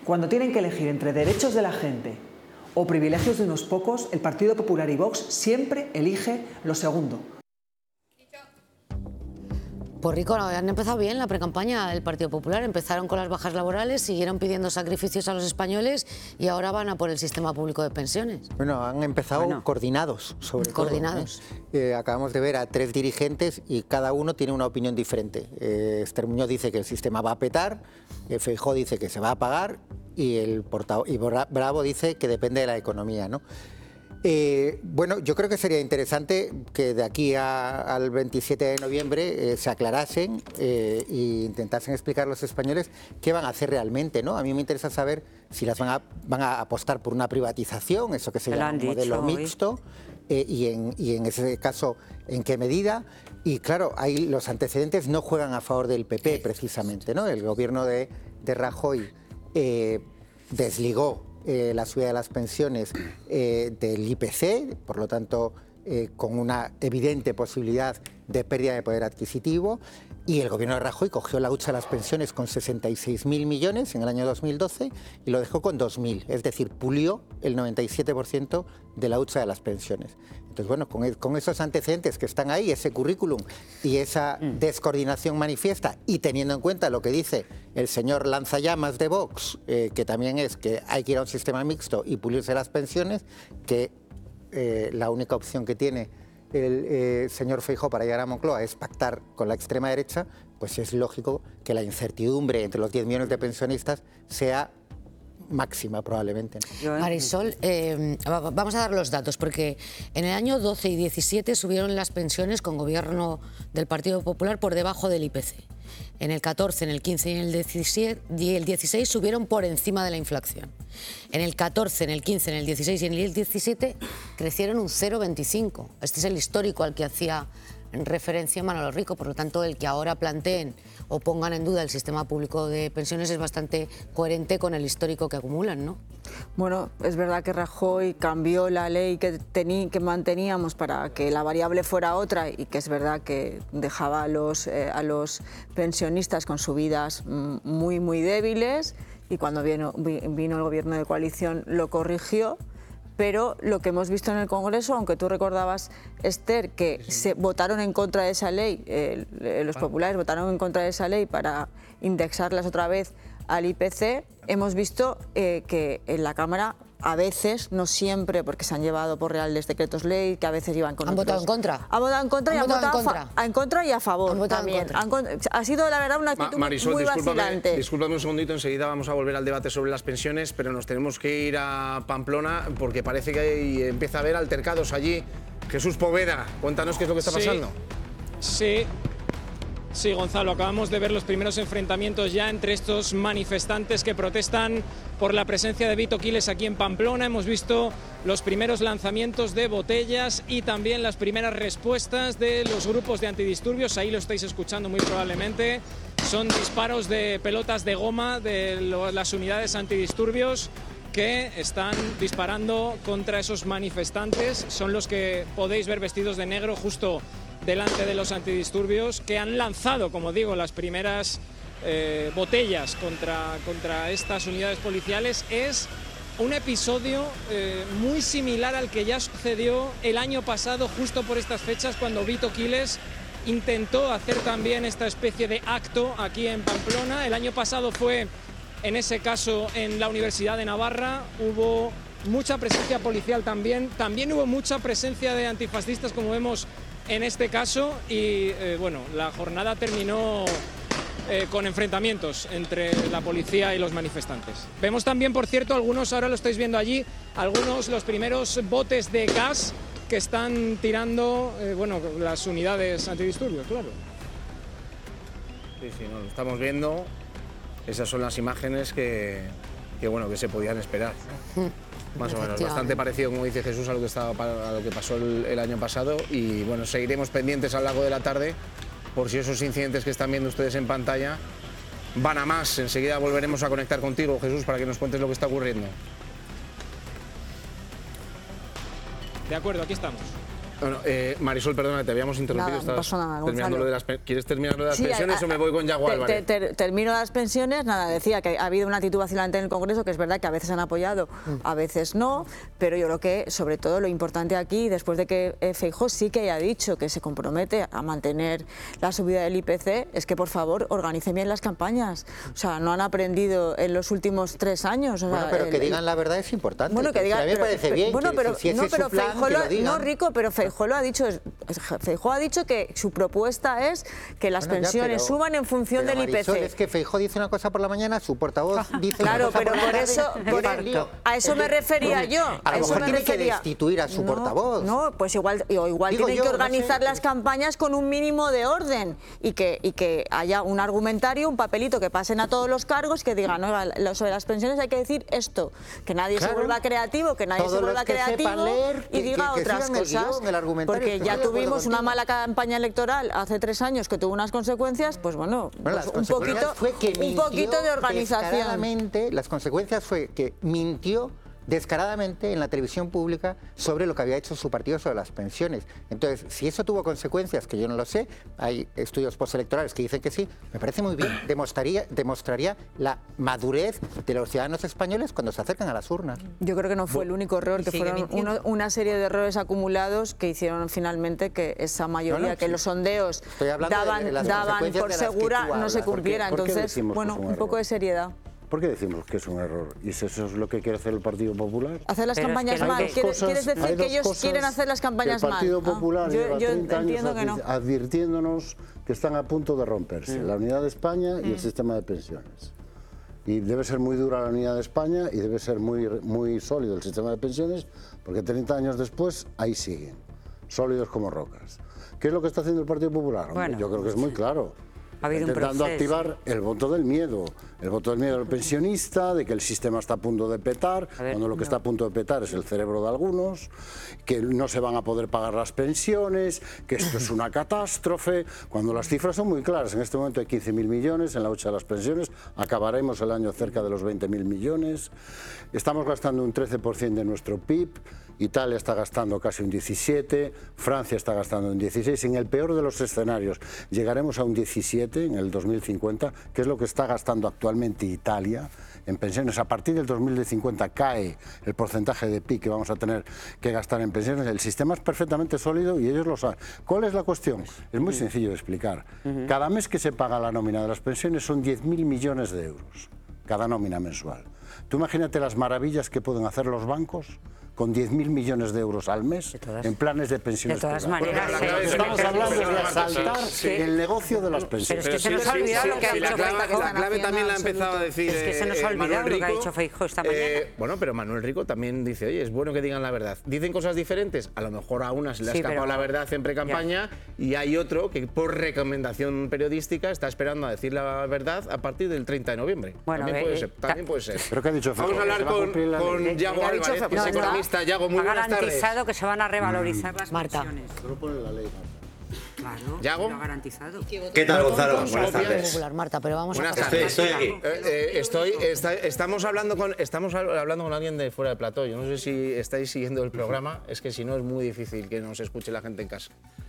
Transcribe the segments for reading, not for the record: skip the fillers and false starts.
Cuando tienen que elegir entre derechos de la gente o privilegios de unos pocos, el Partido Popular y Vox siempre elige lo segundo. Pues rico, han empezado bien la precampaña del Partido Popular, empezaron con las bajas laborales, siguieron pidiendo sacrificios a los españoles y ahora van a por el sistema público de pensiones. Bueno, han empezado coordinados, sobre todo. Coordinados. Acabamos de ver a 3 dirigentes y cada uno tiene una opinión diferente. Esther Muñoz dice que el sistema va a petar, Feijóo dice que se va a pagar y Bravo dice que depende de la economía, ¿no? Bueno, yo creo que sería interesante que de aquí al 27 de noviembre se aclarasen e intentasen explicar a los españoles qué van a hacer realmente, ¿no? A mí me interesa saber si van a apostar por una privatización, eso que se llama un modelo mixto, y en ese caso, ¿en qué medida? Y claro, ahí los antecedentes no juegan a favor del PP precisamente, ¿no? El gobierno de Rajoy desligó la subida de las pensiones del IPC, por lo tanto con una evidente posibilidad de pérdida de poder adquisitivo, y el gobierno de Rajoy cogió la hucha de las pensiones con 66.000 millones en el año 2012 y lo dejó con 2.000, es decir, pulió el 97% de la hucha de las pensiones. Entonces, bueno, con esos antecedentes que están ahí, ese currículum y esa descoordinación manifiesta, y teniendo en cuenta lo que dice el señor lanzallamas de Vox, que también es que hay que ir a un sistema mixto y pulirse las pensiones, que la única opción que tiene el señor Feijóo para llegar a Moncloa es pactar con la extrema derecha, pues es lógico que la incertidumbre entre los 10 millones de pensionistas sea máxima probablemente. Marisol, vamos a dar los datos, porque en el año 12 y 17 subieron las pensiones con gobierno del Partido Popular por debajo del IPC. En el 14, en el 15 y en el 16 subieron por encima de la inflación. En el 14, en el 15, en el 16 y en el 17 crecieron un 0,25. Este es el histórico al que hacía referencia Manolo Rico, por lo tanto el que ahora planteen o pongan en duda el sistema público de pensiones es bastante coherente con el histórico que acumulan, ¿no? Bueno, es verdad que Rajoy cambió la ley que manteníamos para que la variable fuera otra, y que es verdad que dejaba a los pensionistas con subidas muy débiles, y cuando vino el gobierno de coalición lo corrigió. Pero lo que hemos visto en el Congreso, aunque tú recordabas, Esther, que se votaron en contra de esa ley, los populares votaron en contra de esa ley para indexarlas otra vez al IPC, hemos visto que en la Cámara, a veces, no siempre, porque se han llevado por reales decretos ley, que a veces iban con... ¿Han votado en contra? Han votado en contra y han votado en contra y a favor también. Ha sido, la verdad, una actitud Marisol, muy vacilante. Discúlpame un segundito, enseguida vamos a volver al debate sobre las pensiones, pero nos tenemos que ir a Pamplona porque parece que empieza a haber altercados allí. Jesús Poveda, cuéntanos qué es lo que está pasando. Sí, Gonzalo, acabamos de ver los primeros enfrentamientos ya entre estos manifestantes que protestan por la presencia de Vito Quiles aquí en Pamplona. Hemos visto los primeros lanzamientos de botellas y también las primeras respuestas de los grupos de antidisturbios. Ahí lo estáis escuchando muy probablemente. Son disparos de pelotas de goma de las unidades antidisturbios que están disparando contra esos manifestantes. Son los que podéis ver vestidos de negro justo delante de los antidisturbios, que han lanzado, como digo, las primeras botellas contra estas unidades policiales. Es un episodio muy similar al que ya sucedió el año pasado, justo por estas fechas, cuando Vito Quiles intentó hacer también esta especie de acto aquí en Pamplona. El año pasado fue, en ese caso, en la Universidad de Navarra. Hubo mucha presencia policial también hubo mucha presencia de antifascistas, como vemos en este caso, y bueno, la jornada terminó con enfrentamientos entre la policía y los manifestantes. Vemos también, por cierto, algunos, ahora lo estáis viendo allí, los primeros botes de gas que están tirando, bueno, las unidades antidisturbios, claro. Sí, no, lo estamos viendo. Esas son las imágenes que se podían esperar. Más o menos, bastante parecido, como dice Jesús, a lo que pasó el año pasado. Y bueno, seguiremos pendientes a lo largo de la tarde por si esos incidentes que están viendo ustedes en pantalla van a más. Enseguida volveremos a conectar contigo, Jesús, para que nos cuentes lo que está ocurriendo. De acuerdo, aquí estamos. Bueno, Marisol, perdona, te habíamos interrumpido. Nada, no pasó nada, terminando lo de las, ¿quieres terminar lo de las pensiones o me voy con Yago Álvarez? Termino las pensiones, nada, decía que ha habido una actitud vacilante en el Congreso, que es verdad que a veces han apoyado, a veces no, pero yo creo que sobre todo lo importante aquí, después de que Feijóo sí que haya dicho que se compromete a mantener la subida del IPC, es que por favor organicen bien las campañas. O sea, no han aprendido en los últimos 3 años. O sea, bueno, pero que digan la verdad es importante. Bueno, que digan, a mí me parece bien. Bueno, pero si ese es su plan, Feijóo que lo digan. no, Rico, pero Feijóo lo ha dicho. Feijóo ha dicho que su propuesta es que las pensiones suban en función del Marisol, IPC. Es que Feijóo dice una cosa por la mañana, su portavoz dice claro, una cosa pero por la eso, a eso me refería yo. A lo mejor tiene que destituir a su portavoz. No, pues igual tienen que organizar las campañas con un mínimo de orden y que haya un argumentario, un papelito que pasen a todos los cargos que digan, no, sobre las pensiones hay que decir esto, que nadie se vuelva creativo, que nadie se vuelva creativo y diga otras cosas. Porque ya tuvimos una mala campaña electoral hace 3 años que tuvo unas consecuencias, pues bueno, pues un poquito de organización. Las consecuencias fue que mintió descaradamente en la televisión pública sobre lo que había hecho su partido sobre las pensiones. Entonces, si eso tuvo consecuencias, que yo no lo sé, hay estudios postelectorales que dicen que sí, me parece muy bien, demostraría la madurez de los ciudadanos españoles cuando se acercan a las urnas. Yo creo que no fue el único error, que fueron una serie de errores acumulados que hicieron finalmente que esa mayoría que los sondeos daban por segura no se cumpliera. Entonces, bueno, un poco de seriedad. ¿Por qué decimos que es un error? ¿Y si eso es lo que quiere hacer el Partido Popular? Hacer las campañas mal. ¿Quieres decir que ellos quieren hacer las campañas mal? El Partido Popular lleva 30 años no. advirtiéndonos que están a punto de romperse la unidad de España y el sistema de pensiones. Y debe ser muy dura la unidad de España y debe ser muy sólido el sistema de pensiones, porque 30 años después ahí siguen, sólidos como rocas. ¿Qué es lo que está haciendo el Partido Popular? Bueno, yo creo que es muy claro. Intentando activar el voto del miedo del pensionista, de que el sistema está a punto de petar, cuando lo que está a punto de petar es el cerebro de algunos, que no se van a poder pagar las pensiones, que esto es una catástrofe, cuando las cifras son muy claras. En este momento hay 15.000 millones en la hucha de las pensiones, acabaremos el año cerca de los 20.000 millones, estamos gastando un 13% de nuestro PIB, Italia está gastando casi un 17%, Francia está gastando un 16%, en el peor de los escenarios llegaremos a un 17% en el 2050, que es lo que está gastando actualmente Italia en pensiones. A partir del 2050 cae el porcentaje de PIB que vamos a tener que gastar en pensiones. El sistema es perfectamente sólido y ellos lo saben. ¿Cuál es la cuestión? Es muy sencillo de explicar. Cada mes que se paga la nómina de las pensiones son 10.000 millones de euros, cada nómina mensual. Tú imagínate las maravillas que pueden hacer los bancos con 10.000 millones de euros al mes en planes de pensiones. De todas maneras, estamos hablando de asaltar el negocio de las pensiones. Pero es que se nos ha olvidado lo que ha dicho Feijóo. La clave también la ha empezado a decir Es que se nos ha olvidado lo que ha dicho Feijóo esta mañana. Bueno, pero Manuel Rico también dice, oye, es bueno que digan la verdad. ¿Dicen cosas diferentes? A lo mejor a unas le ha escapado la verdad en pre-campaña y hay otro que por recomendación periodística está esperando a decir la verdad a partir del 30 de noviembre. Bueno, también puede ser. ¿Pero qué ha dicho Feijóo? Vamos a hablar con Yago Álvarez, que es economista. Yago, muy buenas tardes. Ha garantizado que se van a revalorizar las pensiones. Pero pone la ley, Claro, ¿Yago? lo ha garantizado. ¿Qué tal, Gonzalo? Buenas tardes. Marta, pero vamos buenas a tardes. Estoy aquí. Estamos hablando con alguien de fuera de plató. Yo no sé si estáis siguiendo el programa, es que si no es muy difícil que nos escuche la gente en casa.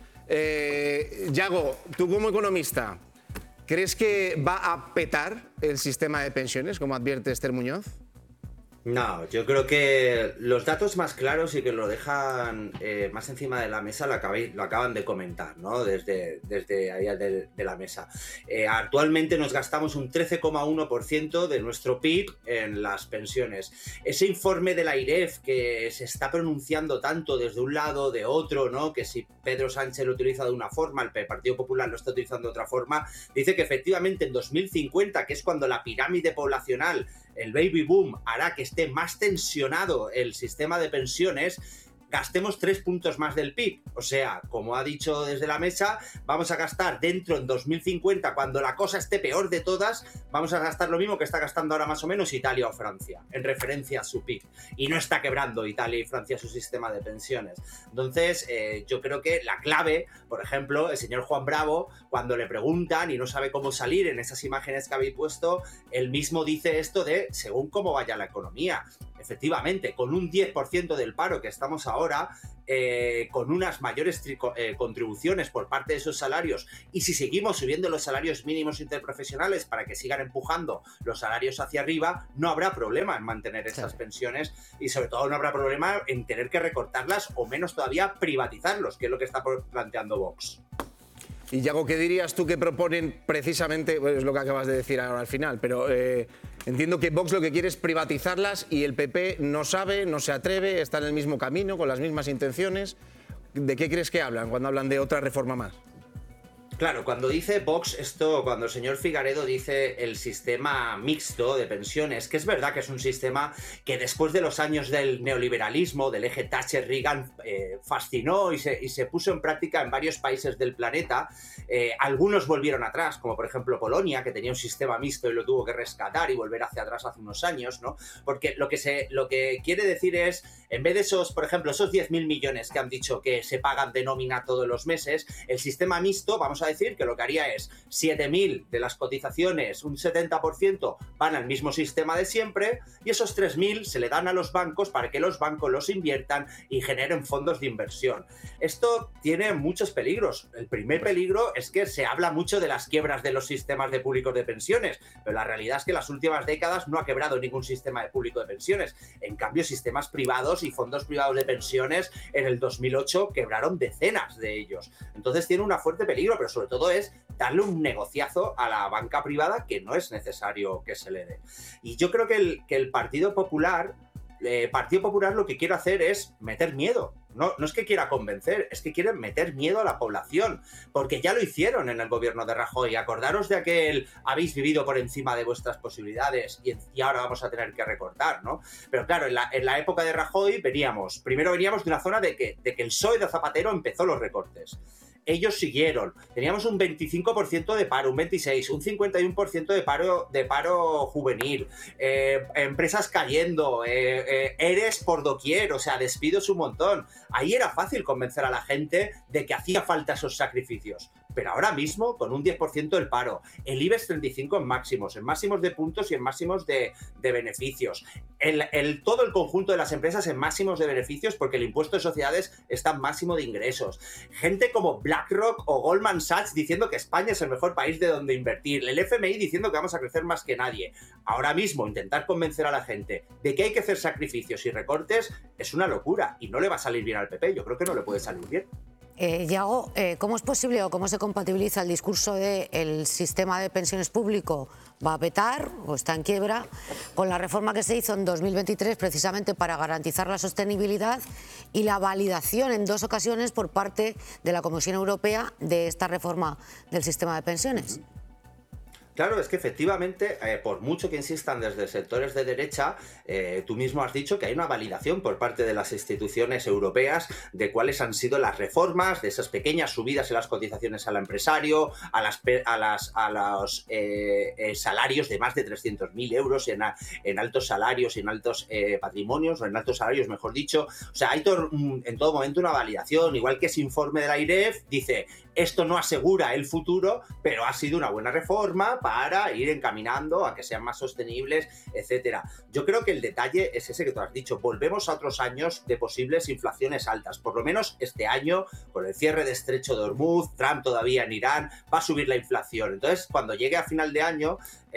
Yago, tú como economista, ¿crees que va a petar el sistema de pensiones, como advierte Esther Muñoz? No, yo creo que los datos más claros y que lo dejan más encima de la mesa lo acaban de comentar, ¿no? Desde ahí de la mesa. Actualmente nos gastamos un 13,1% de nuestro PIB en las pensiones. Ese informe de la IREF que se está pronunciando tanto desde un lado de otro, ¿no? Que si Pedro Sánchez lo utiliza de una forma, el Partido Popular lo está utilizando de otra forma, dice que efectivamente en 2050, que es cuando la pirámide poblacional, el baby boom, hará que esté más tensionado el sistema de pensiones, gastemos 3 puntos más del PIB. O sea, como ha dicho desde la mesa, vamos a gastar dentro en 2050, cuando la cosa esté peor de todas, vamos a gastar lo mismo que está gastando ahora más o menos Italia o Francia, en referencia a su PIB. Y no está quebrando Italia y Francia su sistema de pensiones. Entonces, yo creo que la clave, por ejemplo, el señor Juan Bravo, cuando le preguntan y no sabe cómo salir en esas imágenes que habéis puesto, él mismo dice esto de según cómo vaya la economía. efectivamente, con un 10% del paro que estamos ahora, con unas mayores contribuciones por parte de esos salarios, y si seguimos subiendo los salarios mínimos interprofesionales para que sigan empujando los salarios hacia arriba, no habrá problema en mantener esas pensiones, y sobre todo no habrá problema en tener que recortarlas o menos todavía privatizarlos, que es lo que está planteando Vox. Y Yago, ¿qué dirías tú que proponen precisamente? Pues es lo que acabas de decir ahora al final, pero entiendo que Vox lo que quiere es privatizarlas y el PP no sabe, no se atreve, está en el mismo camino, con las mismas intenciones. ¿De qué crees que hablan cuando hablan de otra reforma más? Claro, cuando dice Vox esto, cuando el señor Figaredo dice el sistema mixto de pensiones, que es verdad que es un sistema que después de los años del neoliberalismo, del eje Thatcher-Reagan, fascinó y se puso en práctica en varios países del planeta. Algunos volvieron atrás, como por ejemplo Polonia, que tenía un sistema mixto y lo tuvo que rescatar y volver hacia atrás hace unos años, ¿no? Porque lo que quiere decir es, en vez de esos, por ejemplo, esos 10.000 millones que han dicho que se pagan de nómina todos los meses, el sistema mixto, vamos a decir que lo que haría es 7.000 de las cotizaciones, un 70%, van al mismo sistema de siempre, y esos 3.000 se le dan a los bancos para que los bancos los inviertan y generen fondos de inversión. Esto tiene muchos peligros. El primer peligro es que se habla mucho de las quiebras de los sistemas de públicos de pensiones, pero la realidad es que en las últimas décadas no ha quebrado ningún sistema de público de pensiones. En cambio, sistemas privados y fondos privados de pensiones en el 2008 quebraron decenas de ellos. Entonces tiene un fuerte peligro, pero sobre todo es darle un negociazo a la banca privada que no es necesario que se le dé. Y yo creo que el Partido Popular lo que quiere hacer es meter miedo. No es que quiera convencer, es que quieren meter miedo a la población, porque ya lo hicieron en el gobierno de Rajoy. Acordaros de aquel habéis vivido por encima de vuestras posibilidades y ahora vamos a tener que recortar, ¿no? Pero claro, en la época de Rajoy primero veníamos de una zona de que el PSOE de Zapatero empezó los recortes. Ellos siguieron. Teníamos un 25% de paro, un 26%, un 51% de paro juvenil, empresas cayendo, ERES por doquier, o sea, despidos un montón. Ahí era fácil convencer a la gente de que hacía falta esos sacrificios. Pero ahora mismo, con un 10% del paro, el IBEX 35 en máximos de puntos y en máximos de beneficios, todo el conjunto de las empresas en máximos de beneficios porque el impuesto de sociedades está en máximo de ingresos, gente como BlackRock o Goldman Sachs diciendo que España es el mejor país de donde invertir, el FMI diciendo que vamos a crecer más que nadie. Ahora mismo intentar convencer a la gente de que hay que hacer sacrificios y recortes es una locura y no le va a salir bien al PP, yo creo que no le puede salir bien. Yago, ¿cómo es posible o cómo se compatibiliza el discurso de el sistema de pensiones público va a petar o está en quiebra con la reforma que se hizo en 2023 precisamente para garantizar la sostenibilidad y la validación en 2 ocasiones por parte de la Comisión Europea de esta reforma del sistema de pensiones? Claro, es que efectivamente, por mucho que insistan desde sectores de derecha, tú mismo has dicho que hay una validación por parte de las instituciones europeas de cuáles han sido las reformas, de esas pequeñas subidas en las cotizaciones al empresario, a los salarios de más de 300.000 euros en altos salarios y en altos patrimonios, o en altos salarios, mejor dicho. O sea, hay en todo momento una validación, igual que ese informe de la IREF dice, esto no asegura el futuro, pero ha sido una buena reforma para ir encaminando a que sean más sostenibles, etcétera. Yo creo que el detalle es ese que tú has dicho. Volvemos a otros años de posibles inflaciones altas. Por lo menos este año, con el cierre de Estrecho de Hormuz, Trump todavía en Irán, va a subir la inflación. Entonces, cuando llegue a final de año,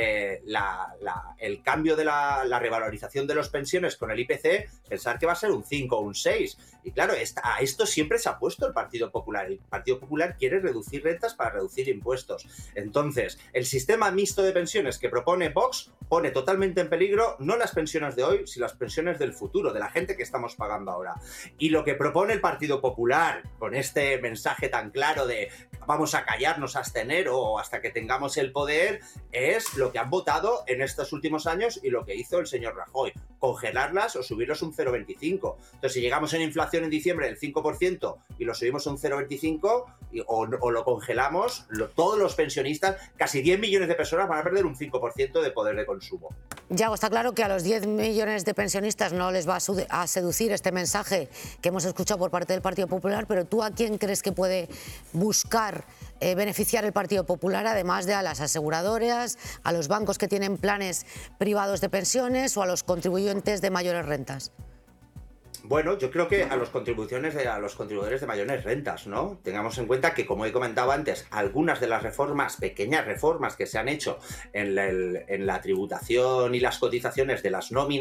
el cambio de la revalorización de las pensiones con el IPC, pensar que va a ser un 5 o un 6. Y claro, a esto siempre se ha puesto el Partido Popular. El Partido Popular quiere reducir rentas para reducir impuestos. Entonces, el sistema mixto de pensiones que propone Vox pone totalmente en peligro no las pensiones de hoy, sino las pensiones del futuro, de la gente que estamos pagando ahora. Y lo que propone el Partido Popular, con este mensaje tan claro de vamos a callarnos hasta enero o hasta que tengamos el poder, es lo que han votado en estos últimos años y lo que hizo el señor Rajoy, congelarlas o subirlos un 0,25. Entonces, si llegamos a una inflación en diciembre del 5% y lo subimos a un 0,25, o lo congelamos, todos los pensionistas, casi 10 millones de personas van a perder un 5% de poder de consumo. Yago, está claro que a los 10 millones de pensionistas no les va a seducir este mensaje que hemos escuchado por parte del Partido Popular, pero ¿tú a quién crees que puede buscar beneficiar el Partido Popular, además de a las aseguradoras, a los bancos que tienen planes privados de pensiones o a los contribuyentes de mayores rentas? Bueno, yo creo que a los contribudores de mayores rentas, ¿no? Tengamos en cuenta que, como he comentado antes, algunas de las reformas, pequeñas reformas que se han hecho en la tributación y las cotizaciones de las nóminas,